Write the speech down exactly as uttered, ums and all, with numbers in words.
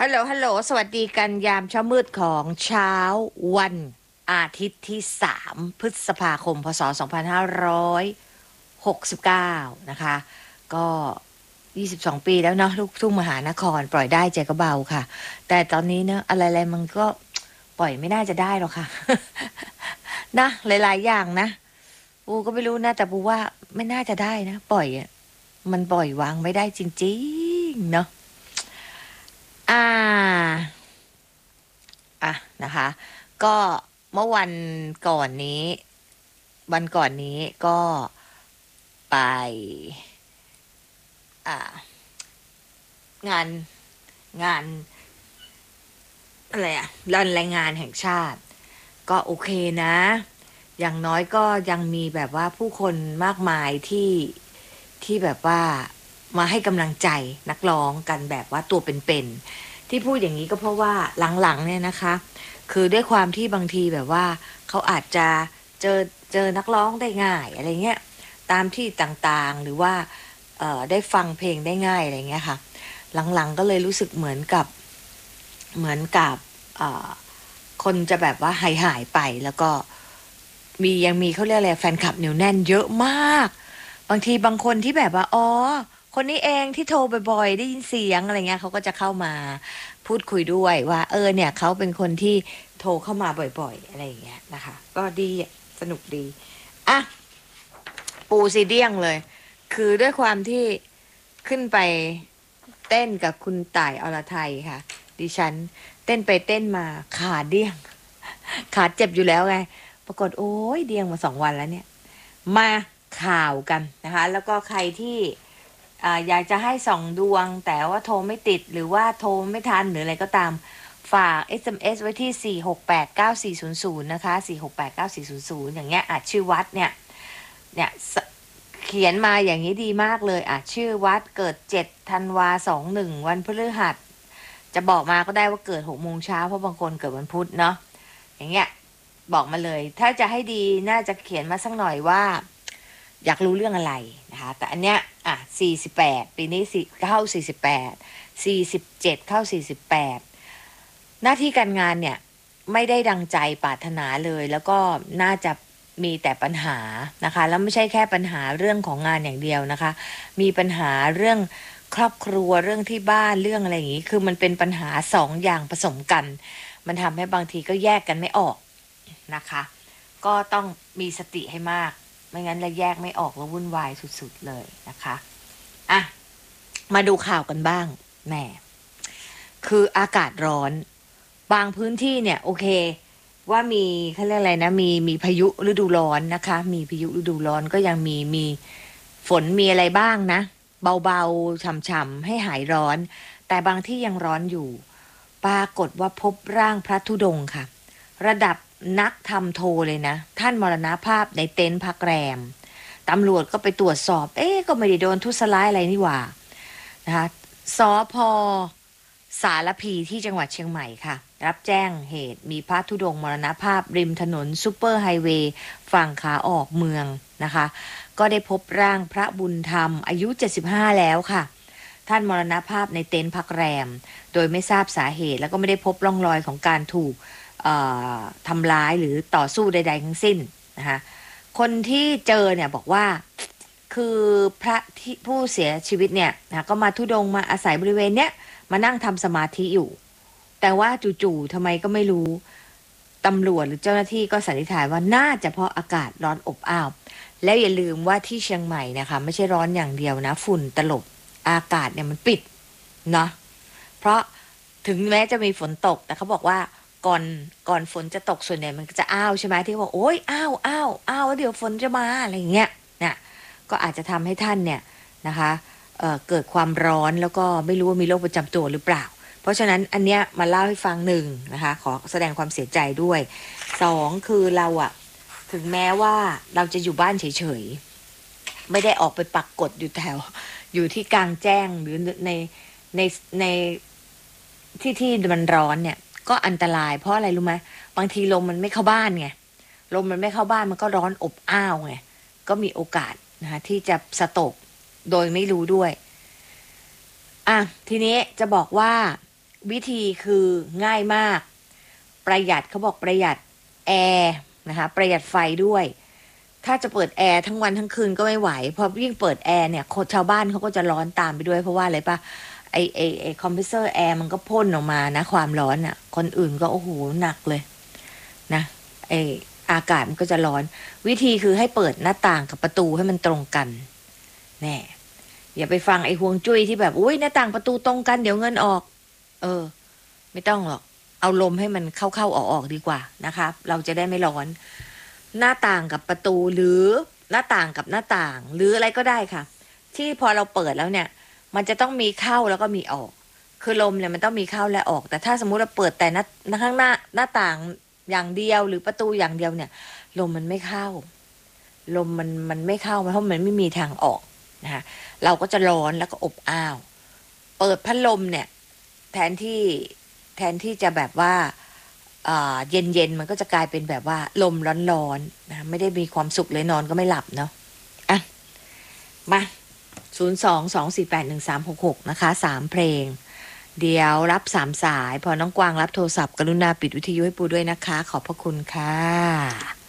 ฮัลโหลฮัลโหลสวัสดีกันยามเช้ามืดของเช้าวันอาทิตย์ที่สามพฤษภาคมพศสองพันห้าร้อยหกสิบเก้านะคะก็ยี่สิบสองปีแล้วเนาะลูกทุ่งมหานครปล่อยได้ใจก็เบาค่ะแต่ตอนนี้เนาะอะไรๆมันก็ปล่อยไม่น่าจะได้หรอกค่ะนะหลายๆอย่างนะปูก็ไม่รู้นะแต่ปูว่าไม่น่าจะได้นะปล่อยอ่ะมันปล่อยวางไม่ได้จริงๆเนาะอ่า อ่ะนะคะก็เมื่อวันก่อนนี้วันก่อนนี้ก็ไปอ่างานงานอะไรอะรันแรงงานแห่งชาติก็โอเคนะอย่างน้อยก็ยังมีแบบว่าผู้คนมากมายที่ที่แบบว่ามาให้กำลังใจนักร้องกันแบบว่าตัวเป็นๆที่พูดอย่างนี้ก็เพราะว่าหลังๆเนี่ยนะคะ คือด้วยความที่บางทีแบบว่าเขาอาจจะเจอเจอนักร้องได้ง่ายอะไรเงี้ยตามที่ต่างๆหรือว่าเอ่อได้ฟังเพลงได้ง่ายอะไรเงี้ยค่ะหลังๆก็เลยรู้สึกเหมือนกับเหมือนกับเอ่อคนจะแบบว่าหายหายไปแล้วก็มียังมีเขาเรียกอะไรแฟนคลับเหนียวแน่นเยอะมากบางทีบางคนที่แบบว่าอ๋อคนนี้เองที่โทรบ่อยๆได้ยินเสียงอะไรเงี้ยเขาก็จะเข้ามาพูดคุยด้วยว่าเออเนี่ยเขาเป็นคนที่ โทรเข้ามาบ่อยๆอะไรอย่างเงี้ยนะคะก็ดีอะสนุกดีอ่ะปูซีเดียงเลยคือด้วยความที่ขึ้นไปเต้นกับคุณต่ายอรไทยค่ะดิฉันเต้นไปเต้นมาขาเดี้ยงขาเจ็บอยู่แล้วไงปรากฏโอ้ยเดี้ยงมาสองวันแล้วเนี่ยมาข่าวกันนะคะแล้วก็ใครที่อ่าอยากจะให้ส่องดวงแต่ว่าโทรไม่ติดหรือว่าโทรไม่ทันหรืออะไรก็ตาม ฝาก เอส เอ็ม เอส ไว้ที่ สี่ หก แปด เก้า สี่ ศูนย์ ศูนย์ นะคะ สี่ หก แปด เก้า สี่ ศูนย์ ศูนย์ อย่างเงี้ยอ่ะชื่อวัดเนี่ยเนี่ยสเขียนมาอย่างนี้ดีมากเลยอ่ะชื่อวัดเกิดเจ็ดธันวาสองหนึ่งวันพฤหัสจะบอกมาก็ได้ว่าเกิดหกโมงเช้าเพราะบางคนเกิดวันพุธเนาะอย่างเงี้ยบอกมาเลย ถ้าจะให้ดีน่าจะเขียนมาสักหน่อยว่าอยากรู้เรื่องอะไรนะคะแต่อันเนี้ยอ่ะสี่สิบแปดปีนี้สี่เข้าสี่สิบแปดสี่สิบเจ็ดเข้าสี่สิบแปด หน้าที่การงานเนี่ยไม่ได้ดังใจปรารถนาเลยแล้วก็น่าจะมีแต่ปัญหานะคะแล้วไม่ใช่แค่ปัญหาเรื่องของงานอย่างเดียวนะคะมีปัญหาเรื่องครอบครัวเรื่องที่บ้านเรื่องอะไรอย่างนี้คือมันเป็นปัญหาสองอย่างผสมกันมันทำให้บางทีก็แยกกันไม่ออกนะคะก็ต้องมีสติให้มากไม่งั้นเราแยกไม่ออกแล้ววุ่นวายสุดๆเลยนะคะอ่ะมาดูข่าวกันบ้างแหมคืออากาศร้อน บางพื้นที่เนี่ยโอเคว่ามีเขาเรียกอะไรนะมีมีพายุฤดูร้อนนะคะมีพายุฤดูร้อนก็ยังมีมีฝนมีอะไรบ้างนะเบาๆฉ่ำๆให้หายร้อนแต่บางที่ยังร้อนอยู่ปรากฏว่าพบร่างพระธุดงค์ค่ะระดับนักธรรมโทเลยนะท่านมรณภาพในเต็นท์พักแรมตำรวจก็ไปตรวจสอบเอ๊ะก็ไม่ได้โดนทุสร้ายอะไรนี่หว่านะคะสพ สารพีที่จังหวัดเชียงใหม่ค่ะรับแจ้งเหตุมีพระธุดงค์มรณภาพริมถนนซูเปอร์ไฮเวย์ฝั่งขาออกเมืองนะคะก็ได้พบร่างพระบุญธรรมอายุเจ็ดสิบห้าแล้วค่ะท่านมรณภาพในเต็นท์พักแรมโดยไม่ทราบสาเหตุแล้วก็ไม่ได้พบร่องรอยของการถูกทำร้ายหรือต่อสู้ใดๆทั้งสิ้นนะคะคนที่เจอเนี่ยบอกว่าคือพระที่ผู้เสียชีวิตเนี่ยนะก็มาธุดงค์มาอาศัยบริเวณเนี้ย มานั่งทำสมาธิอยู่ แต่ว่าจู่ๆทำไมก็ไม่รู้ ตำรวจหรือเจ้าหน้าที่ก็สันนิษฐานว่าน่าจะเพราะอากาศร้อนอบอ้าว แล้วอย่าลืมว่าที่เชียงใหม่นะคะไม่ใช่ร้อนอย่างเดียวนะฝุ่นตลบ อากาศเนี่ยมันปิดเนาะเพราะถึงแม้จะมีฝนตก แต่เขาบอกว่าก่อนก่อนฝนจะตกส่วนใหญ่มันก็จะอ้าวใช่ไหมที่บอกโอ๊ยอ้าวอ้าวอ้าวเดี๋ยวฝนจะมาอะไรอย่างเงี้ยเนี่ยก็อาจจะทำให้ท่านเนี่ยนะคะ เอ่อเกิดความร้อนแล้วก็ไม่รู้ว่ามีโรคประจำตัวหรือเปล่าเพราะฉะนั้นอันเนี้ยมาเล่าให้ฟังหนึ่งนะคะขอแสดงความเสียใจด้วยสองคือเราอะถึงแม้ว่าเราจะอยู่บ้านเฉยๆไม่ได้ออกไปปักกฎอยู่แถวอยู่ที่กลางแจ้งหรือในในในที่ที่มันร้อนเนี่ยก็อันตรายเพราะอะไรรู้ไหมบางทีลมมันไม่เข้าบ้านไงลมมันไม่เข้าบ้านมันก็ร้อนอบอ้าวไงก็มีโอกาสนะคะที่จะสโตรกโดยไม่รู้ด้วย อ่ะทีนี้จะบอกว่าวิธีคือง่ายมาก ประหยัดเขาบอกประหยัดแอร์นะคะประหยัดไฟด้วย ถ้าจะเปิดแอร์ทั้งวันทั้งคืนก็ไม่ไหวเพราะยิ่งเปิดแอร์เนี่ยคนชาวบ้านเขาก็จะร้อนตามไปด้วยเพราะว่าอะไรปะไอไอไอคอมเพรสเซอร์แอร์มันก็พ่นออกมานะความร้อนอ่ะคนอื่นก็โอ้โหหนักเลยนะไออากาศมันก็จะร้อนวิธีคือให้เปิดหน้าต่างกับประตูให้มันตรงกันแน่อย่าไปฟังไอ้ฮวงจุ้ยที่แบบอุ้ยหน้าต่างประตูตรงกันเดี๋ยวเงินออกเออไม่ต้องหรอกเอาลมให้มันเข้าๆออกๆดีกว่านะคะเราจะได้ไม่ร้อนหน้าต่างกับประตูหรือหน้าต่างกับหน้าต่างหรืออะไรก็ได้ค่ะที่พอเราเปิดแล้วเนี่ยมันจะต้องมีเข้าแล้วก็มีออกคือลมเนี่ยมันต้องมีเข้าและออกแต่ถ้าสมมุติเราเปิดแต่หน้าข้างหน้าหน้าต่างอย่างเดียวหรือประตูอย่างเดียวเนี่ยลมมันไม่เข้าลมมันมันไม่เข้าเพราะมันไม่มีทางออกนะคะเราก็จะร้อนแล้วก็อบอ้าวเปิดพัดลมเนี่ยแทนที่แทนที่จะแบบว่าเย็นเย็นมันก็จะกลายเป็นแบบว่าลมร้อนๆนะไม่ได้มีความสุขเลยนอนก็ไม่หลับเนาะอ่ะมาศูนย์สองสองสี่แปดหนึ่งสามหกหกนะคะสามเพลงเดี๋ยวรับสามสายพอน้องกวางรับโทรศัพท์กรุณาปิดวิทยุให้ปูด้วยนะคะขอบพระคุณค่ะ